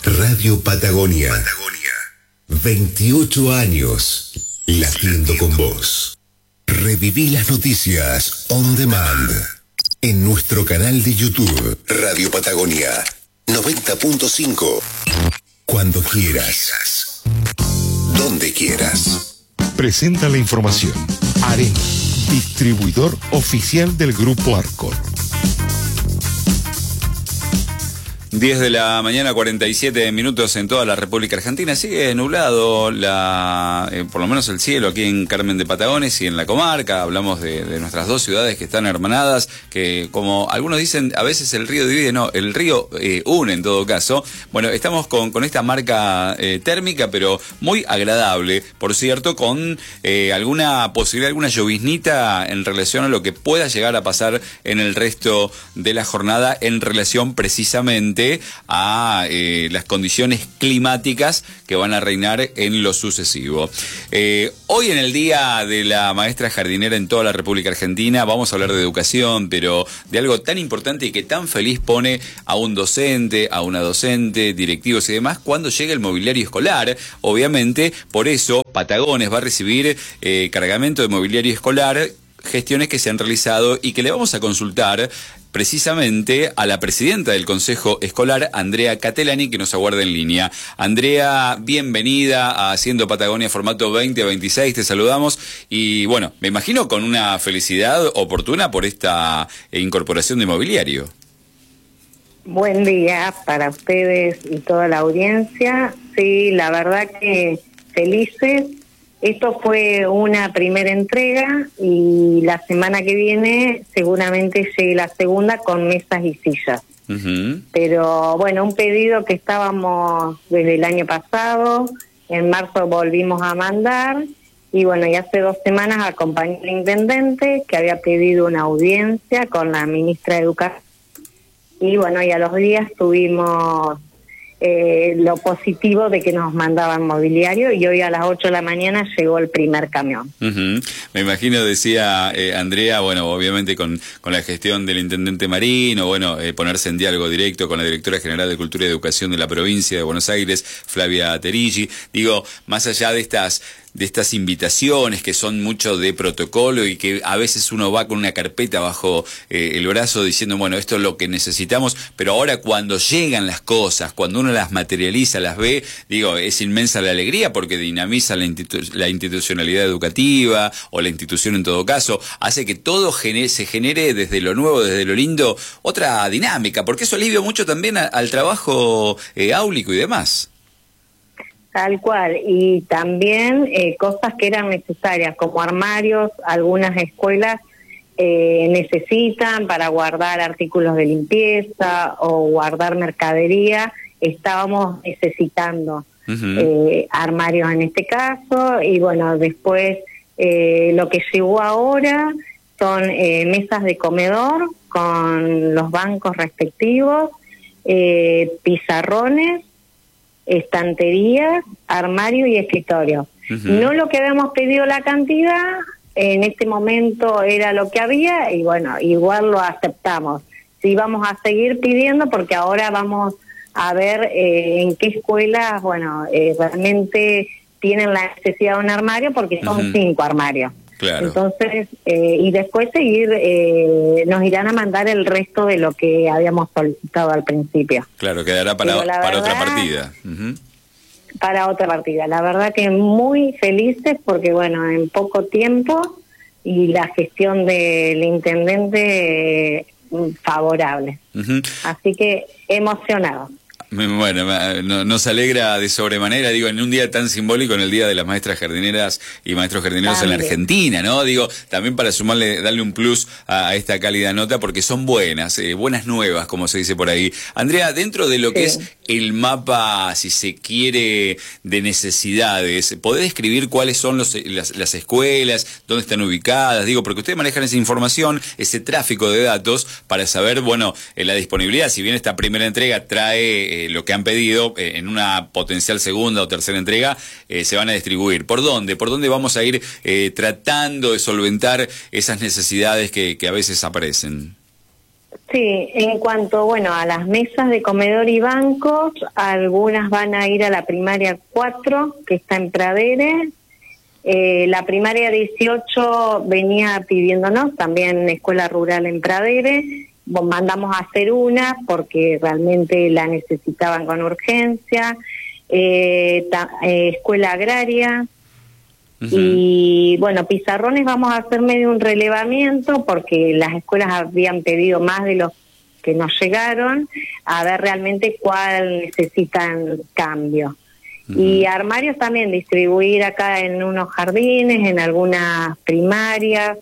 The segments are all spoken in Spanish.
Radio Patagonia. 28 años latiendo con vos. Reviví las noticias on demand en nuestro canal de YouTube Radio Patagonia 90.5. Cuando quieras, donde quieras. Presenta la información Arena, distribuidor oficial del Grupo Arcor. 10 de la mañana, 47 minutos en toda la República Argentina. Sigue nublado por lo menos el cielo aquí en Carmen de Patagones y en la comarca. Hablamos de nuestras dos ciudades que están hermanadas, que como algunos dicen, a veces el río divide, no, el río une en todo caso. Bueno, estamos con esta marca térmica, pero muy agradable, por cierto, con alguna posibilidad, alguna lloviznita en relación a lo que pueda llegar a pasar en el resto de la jornada en relación precisamente a las condiciones climáticas que van a reinar en lo sucesivo. Hoy en el Día de la Maestra Jardinera en toda la República Argentina vamos a hablar de educación, pero de algo tan importante y que tan feliz pone a un docente, a una docente, directivos y demás cuando llega el mobiliario escolar. Obviamente, por eso Patagones va a recibir cargamento de mobiliario escolar, gestiones que se han realizado y que le vamos a consultar precisamente a la presidenta del Consejo Escolar, Andrea Catelani, que nos aguarda en línea. Andrea, bienvenida a Haciendo Patagonia formato 2026, te saludamos y bueno, me imagino con una felicidad oportuna por esta incorporación de mobiliario. Buen día para ustedes y toda la audiencia. Sí, la verdad que felices. Esto fue una primera entrega y la semana que viene seguramente llegue la segunda con mesas y sillas. Pero bueno, un pedido que estábamos desde el año pasado, en marzo volvimos a mandar y bueno, y hace 2 semanas acompañé al intendente que había pedido una audiencia con la ministra de Educación y bueno, y a los días tuvimos lo positivo de que nos mandaban mobiliario y hoy a las 8 de la mañana llegó el primer camión. Me imagino, decía Andrea, bueno, obviamente con la gestión del intendente Marín, o bueno, ponerse en diálogo directo con la directora general de Cultura y Educación de la provincia de Buenos Aires, Flavia Terigi. Digo, más allá de estas invitaciones que son mucho de protocolo y que a veces uno va con una carpeta bajo el brazo diciendo, bueno, esto es lo que necesitamos, pero ahora cuando llegan las cosas, cuando uno las materializa, las ve, digo, es inmensa la alegría porque dinamiza la institucionalidad educativa o la institución en todo caso, hace que todo se genere desde lo nuevo, desde lo lindo, otra dinámica, porque eso alivia mucho también al trabajo áulico y demás. Tal cual, y también cosas que eran necesarias, como armarios, algunas escuelas necesitan para guardar artículos de limpieza o guardar mercadería, estábamos necesitando armarios en este caso, y bueno, después lo que llegó ahora son mesas de comedor con los bancos respectivos, pizarrones, estanterías, armario y escritorio. No lo que habíamos pedido la cantidad, en este momento era lo que había y bueno, igual lo aceptamos. Sí, vamos a seguir pidiendo porque ahora vamos a ver en qué escuelas, bueno, realmente tienen la necesidad de un armario porque son 5 armarios. Claro. Entonces, y después nos irán a mandar el resto de lo que habíamos solicitado al principio. Claro, quedará para otra partida. Para otra partida. La verdad que muy felices porque, bueno, en poco tiempo y la gestión del intendente favorable. Así que emocionados. Bueno, nos alegra de sobremanera, digo, en un día tan simbólico, en el Día de las Maestras Jardineras y Maestros Jardineros también en la Argentina, ¿no? Digo, también para darle un plus a esta cálida nota, porque son buenas nuevas, como se dice por ahí. Andrea, dentro de lo que es el mapa, si se quiere, de necesidades, ¿podés describir cuáles son las escuelas, dónde están ubicadas? Digo, porque ustedes manejan esa información, ese tráfico de datos, para saber, bueno, la disponibilidad, si bien esta primera entrega trae lo que han pedido, en una potencial segunda o tercera entrega se van a distribuir. ¿Por dónde? ¿Por dónde vamos a ir tratando de solventar esas necesidades que a veces aparecen? Sí, en cuanto, bueno, a las mesas de comedor y bancos, algunas van a ir a la primaria 4, que está en Praderes. La primaria 18 venía pidiéndonos, también escuela rural en Praderes. Mandamos a hacer una porque realmente la necesitaban con urgencia. Escuela agraria. Y bueno, pizarrones vamos a hacer medio un relevamiento porque las escuelas habían pedido más de los que nos llegaron, a ver realmente cuál necesitan cambio. Y armarios también distribuir acá en unos jardines, en algunas primarias,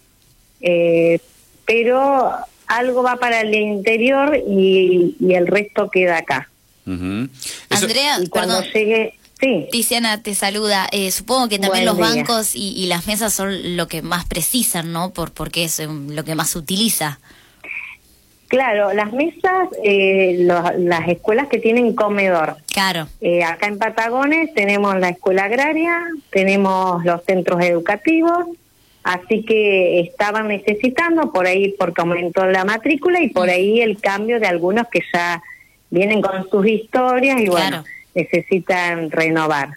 pero algo va para el interior y el resto queda acá. Andrea, y cuando perdón. llegue... Sí. Tiziana te saluda. Supongo que también Buen los día. bancos y las mesas son lo que más precisan, ¿no? Porque es lo que más se utiliza. Claro, las mesas, las escuelas que tienen comedor. Claro. Acá en Patagones tenemos la escuela agraria, tenemos los centros educativos, así que estaban necesitando por ahí porque aumentó la matrícula y por ahí el cambio de algunos que ya vienen con sus historias y bueno, Claro. necesitan renovar.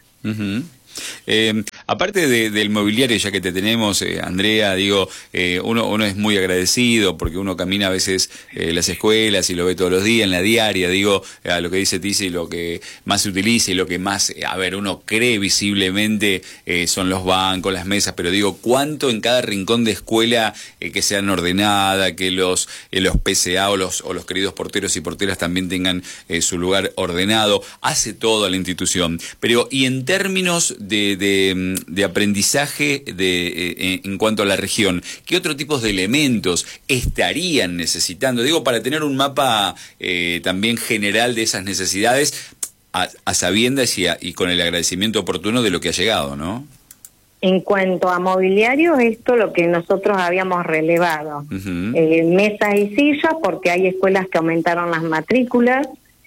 Aparte del mobiliario, ya que te tenemos, Andrea, digo, uno es muy agradecido porque uno camina a veces las escuelas y lo ve todos los días en la diaria, digo, a lo que dice Tizi, lo que más se utiliza y lo que más, uno cree visiblemente son los bancos, las mesas, pero digo, ¿cuánto en cada rincón de escuela que sean ordenada, que los PCA o los queridos porteros y porteras también tengan su lugar ordenado? Hace toda la institución. Pero, y en términos de aprendizaje en cuanto a la región, ¿qué otro tipo de elementos estarían necesitando? Digo, para tener un mapa también general de esas necesidades, a sabiendas y con el agradecimiento oportuno de lo que ha llegado, ¿no? En cuanto a mobiliario, esto es lo que nosotros habíamos relevado. Mesas y sillas, porque hay escuelas que aumentaron las matrículas,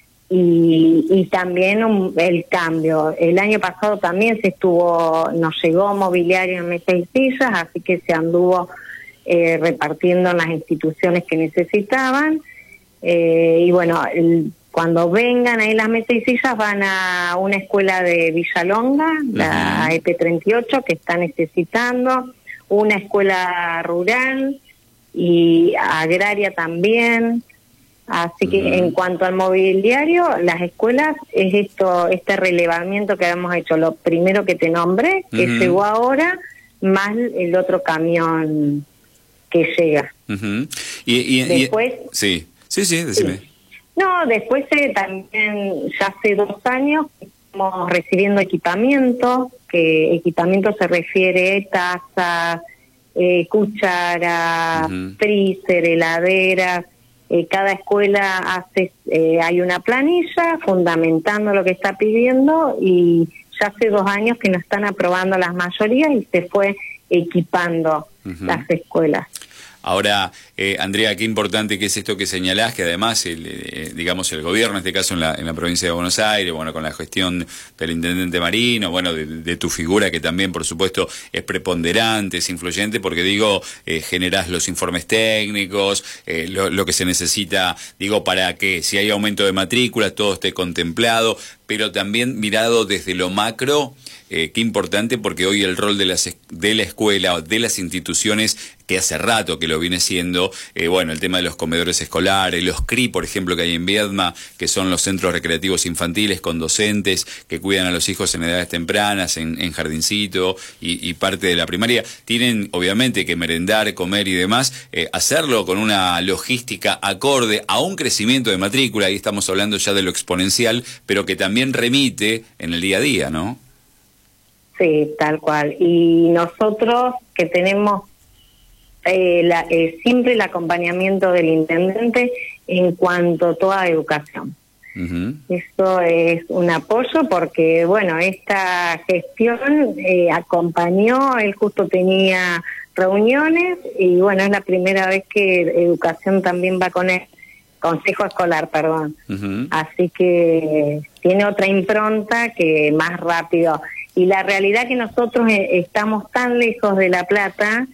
y también el cambio. El año pasado también nos llegó mobiliario en mesas y sillas, así que se anduvo repartiendo en las instituciones que necesitaban. Y bueno, cuando vengan ahí las mesas y sillas van a una escuela de Villalonga, la EP38, que está necesitando, una escuela rural y agraria también. Así que en cuanto al mobiliario, las escuelas es este relevamiento que habíamos hecho, lo primero que te nombré, que llegó ahora, más el otro camión que llega. Después, sí, decime. No, después también ya hace 2 años estamos recibiendo equipamiento, que equipamiento se refiere tazas, cucharas, freezer, heladeras. Cada escuela hay una planilla fundamentando lo que está pidiendo y ya hace 2 años que nos están aprobando las mayorías y se fue equipando las escuelas. Ahora, Andrea, qué importante que es esto que señalás, que además, digamos, el gobierno, en este caso en la provincia de Buenos Aires, bueno, con la gestión del intendente Marino, bueno, de tu figura que también, por supuesto, es preponderante, es influyente, porque digo, generás los informes técnicos, lo que se necesita, digo, para que si hay aumento de matrículas, todo esté contemplado, pero también mirado desde lo macro. Qué importante, porque hoy el rol de la escuela o de las instituciones, que hace rato que lo viene siendo, bueno, el tema de los comedores escolares, los CRI, por ejemplo, que hay en Viedma, que son los centros recreativos infantiles con docentes que cuidan a los hijos en edades tempranas, en jardincito y parte de la primaria, tienen obviamente que merendar, comer y demás, hacerlo con una logística acorde a un crecimiento de matrícula, ahí estamos hablando ya de lo exponencial, pero que también remite en el día a día, ¿no? Sí, tal cual. Y nosotros que tenemos siempre el acompañamiento del intendente en cuanto a toda educación. Eso es un apoyo porque, bueno, esta gestión acompañó, él justo tenía reuniones y, bueno, es la primera vez que educación también va con el consejo escolar, perdón. Así que tiene otra impronta que más rápido. Y la realidad que nosotros estamos tan lejos de La Plata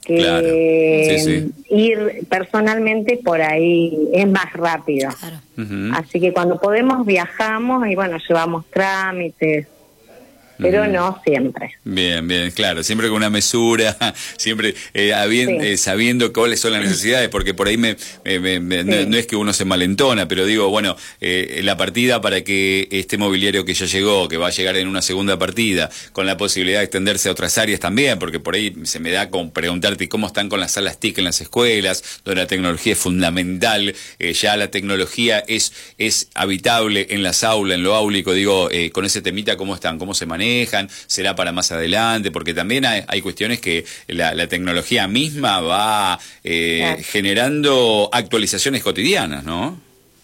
que Claro. Sí. ir personalmente por ahí es más rápido. Claro. Ujú. Así que cuando podemos viajamos y bueno, llevamos trámites, pero no siempre. Bien, claro, siempre con una mesura, siempre sabiendo cuáles son las necesidades, porque por ahí no es que uno se malentona, pero digo, bueno, la partida para que este mobiliario que ya llegó, que va a llegar en una segunda partida, con la posibilidad de extenderse a otras áreas también, porque por ahí se me da con preguntarte cómo están con las salas TIC en las escuelas, donde la tecnología es fundamental, ya la tecnología es habitable en las aulas, en lo áulico, digo, con ese temita, ¿cómo están? ¿Cómo se manejan? ¿Será para más adelante? Porque también hay cuestiones que la tecnología misma va generando actualizaciones cotidianas, ¿no?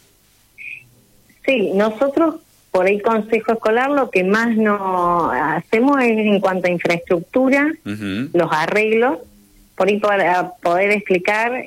Sí, nosotros por ahí Consejo Escolar lo que más nos hacemos es en cuanto a infraestructura, los arreglos, por ahí para poder explicar,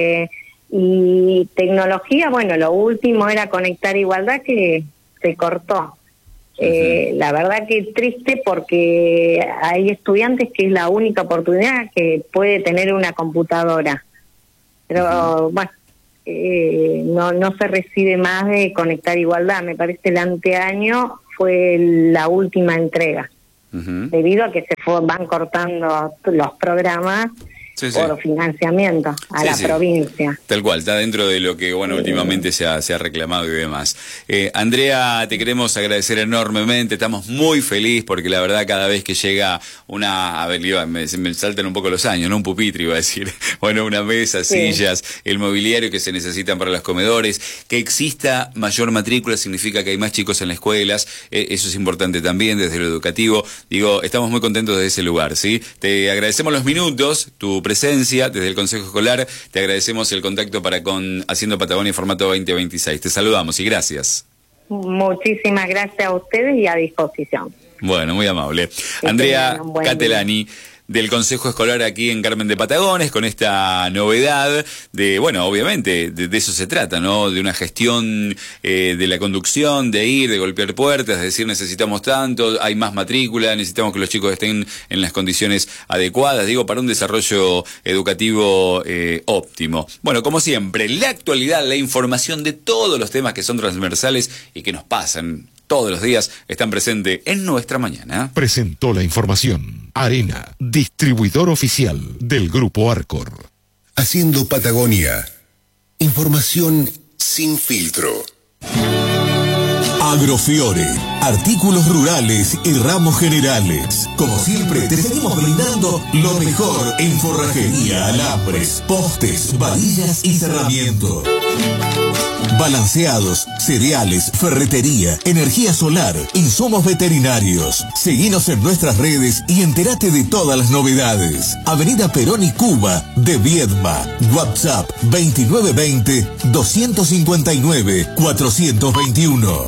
y tecnología, bueno, lo último era Conectar Igualdad, que se cortó. La verdad que triste, porque hay estudiantes que es la única oportunidad que puede tener una computadora, pero bueno, no se recibe más de Conectar Igualdad. Me parece el anteaño fue la última entrega, debido a que van cortando los programas. Por financiamiento a la provincia. Tal cual, está dentro de lo que bueno últimamente se ha reclamado y demás. Andrea, te queremos agradecer enormemente, estamos muy felices porque la verdad cada vez que llega me saltan un poco los años, ¿no? Un pupitre iba a decir, bueno, una mesa, sillas, el mobiliario que se necesitan para los comedores, que exista mayor matrícula significa que hay más chicos en las escuelas, eso es importante también desde lo educativo, digo, estamos muy contentos de ese lugar, ¿sí? Te agradecemos los minutos, tu presencia desde el Consejo Escolar, te agradecemos el contacto para con Haciendo Patagonia en formato 2026. Te saludamos y gracias. Muchísimas gracias a ustedes y a disposición. Bueno, muy amable. Andrea Catelani, del Consejo Escolar aquí en Carmen de Patagones, con esta novedad de, bueno, obviamente, de eso se trata, ¿no? De una gestión de la conducción, de ir, de golpear puertas, de decir necesitamos tanto, hay más matrícula, necesitamos que los chicos estén en las condiciones adecuadas, digo, para un desarrollo educativo óptimo. Bueno, como siempre, la actualidad, la información de todos los temas que son transversales y que nos pasan todos los días están presentes en nuestra mañana. Presentó la información Arena, distribuidor oficial del Grupo Arcor. Haciendo Patagonia. Información sin filtro. Agrofiore, artículos rurales y ramos generales. Como siempre, te seguimos brindando lo mejor en forrajería, alambres, postes, varillas y cerramiento. Balanceados, cereales, ferretería, energía solar, insumos veterinarios. Seguinos en nuestras redes y entérate de todas las novedades. Avenida Perón y Cuba de Viedma. WhatsApp 2920-259-421.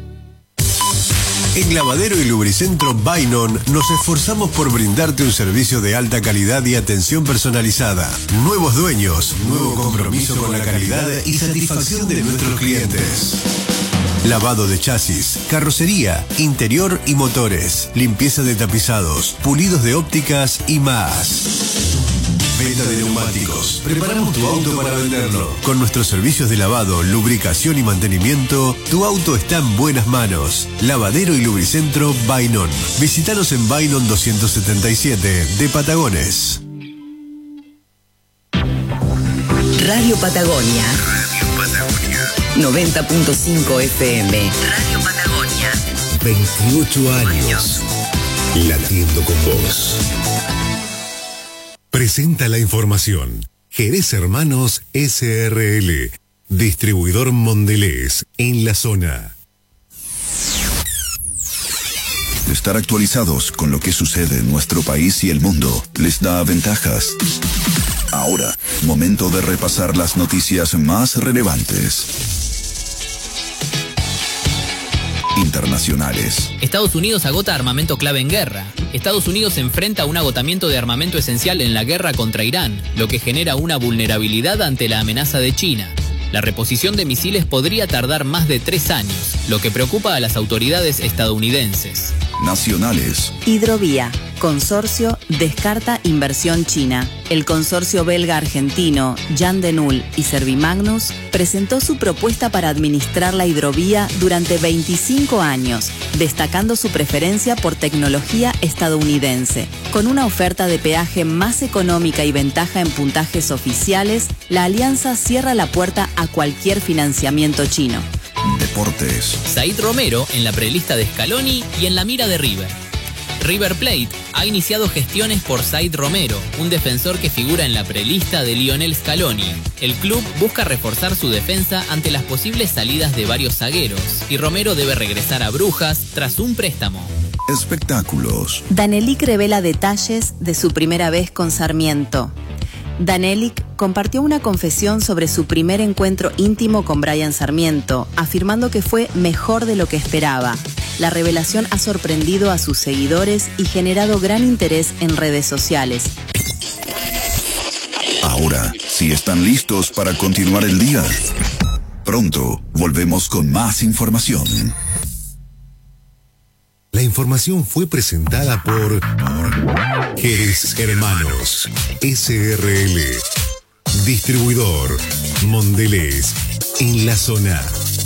En Lavadero y Lubricentro Bainon nos esforzamos por brindarte un servicio de alta calidad y atención personalizada. Nuevos dueños, nuevo compromiso con la calidad y satisfacción de nuestros clientes. Lavado de chasis, carrocería, interior y motores, limpieza de tapizados, pulidos de ópticas y más. Venta de neumáticos. Preparamos tu auto para venderlo. Con nuestros servicios de lavado, lubricación y mantenimiento, tu auto está en buenas manos. Lavadero y Lubricentro Bainon. Visítanos en Bainon 277 de Patagones. Radio Patagonia. 90.5 FM. Radio Patagonia. 28 años. Latiendo con vos. Presenta la información. Jerez Hermanos SRL. Distribuidor Mondelez en la zona. Estar actualizados con lo que sucede en nuestro país y el mundo les da ventajas. Ahora, momento de repasar las noticias más relevantes. Internacionales. Estados Unidos agota armamento clave en guerra. Estados Unidos enfrenta un agotamiento de armamento esencial en la guerra contra Irán, lo que genera una vulnerabilidad ante la amenaza de China. La reposición de misiles podría tardar más de 3 años, lo que preocupa a las autoridades estadounidenses. nacionales. Hidrovía. Consorcio descarta inversión china. El consorcio belga-argentino Jan de Null y Servimagnus presentó su propuesta para administrar la hidrovía durante 25 años, destacando su preferencia por tecnología estadounidense. Con una oferta de peaje más económica y ventaja en puntajes oficiales, la alianza cierra la puerta a cualquier financiamiento chino. Deportes. Said Romero en la prelista de Scaloni y en la mira de River. River Plate ha iniciado gestiones por Said Romero, un defensor que figura en la prelista de Lionel Scaloni. El club busca reforzar su defensa ante las posibles salidas de varios zagueros, y Romero debe regresar a Brujas tras un préstamo. Espectáculos. Danelic revela detalles de su primera vez con Sarmiento. Danelic compartió una confesión sobre su primer encuentro íntimo con Brian Sarmiento, afirmando que fue mejor de lo que esperaba. La revelación ha sorprendido a sus seguidores y generado gran interés en redes sociales. Ahora, si están listos para continuar el día, pronto volvemos con más información. La información fue presentada por Jerez Hermanos, SRL, distribuidor Mondelez, en la zona.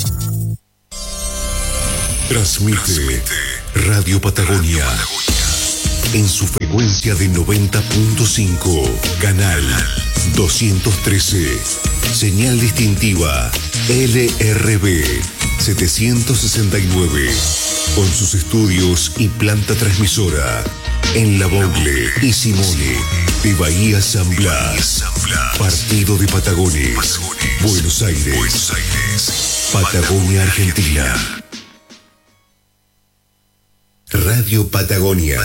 Transmite Radio Patagonia en su frecuencia de 90.5, canal 213, señal distintiva LRB 769, con sus estudios y planta transmisora en La Bogle y Simone de Bahía San Blas, partido de Patagones, Buenos Aires, Patagonia, Argentina. Radio Patagonia.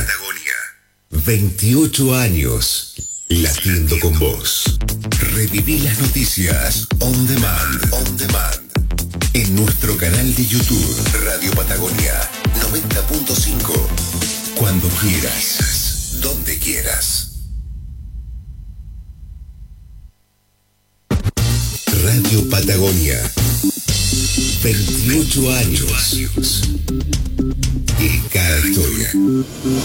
28 años latiendo con vos. Reviví las noticias on demand. En nuestro canal de YouTube, Radio Patagonia 90.5. Cuando quieras, donde quieras. Radio Patagonia. 28 años. Y cada historia.